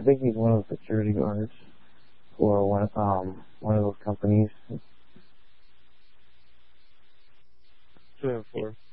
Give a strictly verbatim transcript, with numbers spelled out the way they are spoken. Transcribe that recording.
think he's one of the security guards for one um one of those companies. Two and four.